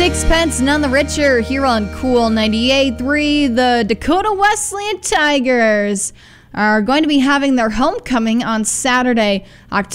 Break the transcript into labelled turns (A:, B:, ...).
A: Sixpence None the Richer here on Cool 98.3. The Dakota Wesleyan Tigers are going to be having their homecoming on Saturday, October